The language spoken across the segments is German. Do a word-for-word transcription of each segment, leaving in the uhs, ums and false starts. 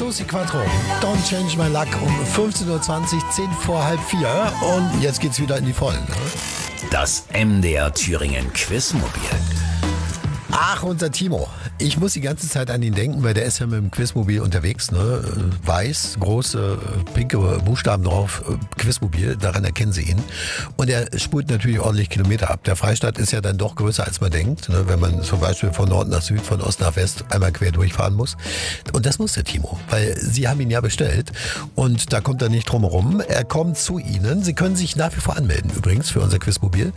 Susi Quattro, Don't Change My Luck um fünfzehn Uhr zwanzig, zehn vor halb vier. Und jetzt geht's wieder in die Vollen. Ne? Das M D R Thüringen Quizmobil. Ach, unser Timo. Ich muss die ganze Zeit an ihn denken, weil der ist ja mit dem Quizmobil unterwegs. Ne? Weiß, große, pinke Buchstaben drauf, Quizmobil, daran erkennen Sie ihn. Und er spult natürlich ordentlich Kilometer ab. Der Freistaat ist ja dann doch größer, als man denkt. Ne? Wenn man zum Beispiel von Nord nach Süd, von Ost nach West einmal quer durchfahren muss. Und das muss der Timo, weil Sie haben ihn ja bestellt. Und da kommt er nicht drum herum. Er kommt zu Ihnen. Sie können sich nach wie vor anmelden, übrigens, für unser Quizmobil.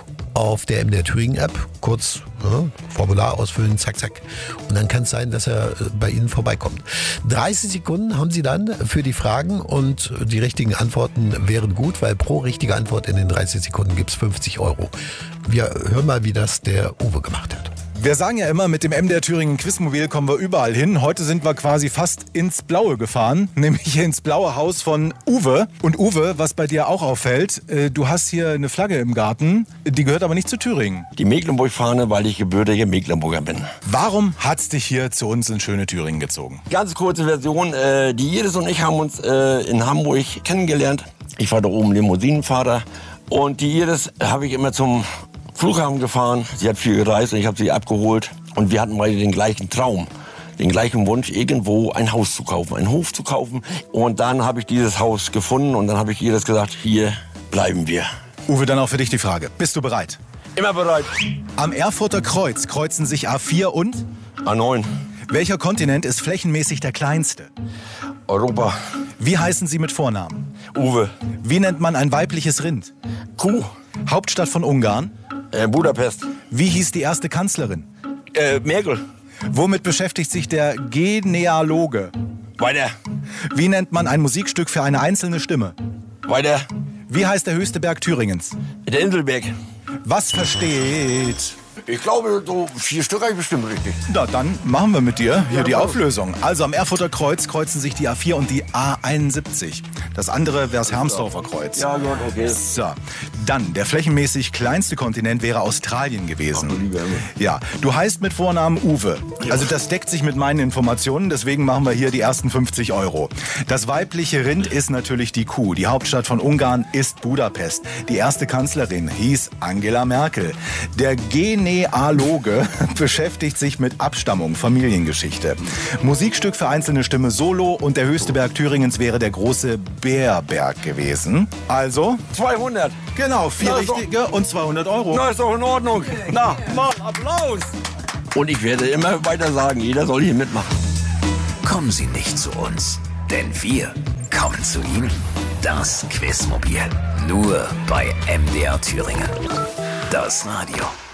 Auf der M D R Thüringen App, kurz ja, Formular ausfüllen, zack, zack. Und dann kann es sein, dass er bei Ihnen vorbeikommt. dreißig Sekunden haben Sie dann für die Fragen und die richtigen Antworten wären gut, weil pro richtige Antwort in den dreißig Sekunden gibt es fünfzig Euro. Wir hören mal, wie das der Uwe gemacht hat. Wir sagen ja immer, mit dem M D R Thüringen Quizmobil kommen wir überall hin. Heute sind wir quasi fast ins Blaue gefahren, nämlich ins blaue Haus von Uwe. Und Uwe, was bei dir auch auffällt, du hast hier eine Flagge im Garten, die gehört aber nicht zu Thüringen. Die Mecklenburg-Fahne, weil ich gebürtiger Mecklenburger bin. Warum hat's dich hier zu uns in schöne Thüringen gezogen? Ganz kurze Version, äh, die Iris und ich haben uns äh, in Hamburg kennengelernt. Ich war da oben Limousinenfahrer und die Iris habe ich immer zum Flughafen gefahren, sie hat viel gereist und ich habe sie abgeholt. Und wir hatten beide den gleichen Traum, den gleichen Wunsch, irgendwo ein Haus zu kaufen, einen Hof zu kaufen. Und dann habe ich dieses Haus gefunden und dann habe ich ihr das gesagt, hier bleiben wir. Uwe, dann auch für dich die Frage. Bist du bereit? Immer bereit. Am Erfurter Kreuz kreuzen sich A vier und? A neun. Welcher Kontinent ist flächenmäßig der kleinste? Europa. Wie heißen Sie mit Vornamen? Uwe. Wie nennt man ein weibliches Rind? Kuh. Hauptstadt von Ungarn? Äh, Budapest. Wie hieß die erste Kanzlerin? Äh, Merkel. Womit beschäftigt sich der Genealoge? Weiter. Wie nennt man ein Musikstück für eine einzelne Stimme? Weiter. Wie heißt der höchste Berg Thüringens? Der Inselberg. Was versteht? Ich glaube, so vier Stück habe ich bestimmt richtig. Na, dann machen wir mit dir hier ja, die Auflösung. Also am Erfurter Kreuz kreuzen sich die A vier und die A einundsiebzig. Das andere wäre das Hermsdorfer Kreuz. Ja, gut, okay. So, dann, der flächenmäßig kleinste Kontinent wäre Australien gewesen. Ach, liebe Himmel. Ja, du heißt mit Vornamen Uwe. Also das deckt sich mit meinen Informationen, deswegen machen wir hier die ersten fünfzig Euro. Das weibliche Rind ist natürlich die Kuh. Die Hauptstadt von Ungarn ist Budapest. Die erste Kanzlerin hieß Angela Merkel. Der Genealoge beschäftigt sich mit Abstammung, Familiengeschichte. Musikstück für einzelne Stimme Solo und der höchste Berg Thüringens wäre der große Bärberg gewesen. Also? zweihundert. Genau, vier Na, richtige und zweihundert Euro. Na, ist doch in Ordnung. Na, mal Applaus. Und ich werde immer weiter sagen, jeder soll hier mitmachen. Kommen Sie nicht zu uns, denn wir kommen zu Ihnen. Das Quizmobil. Nur bei M D R Thüringen. Das Radio.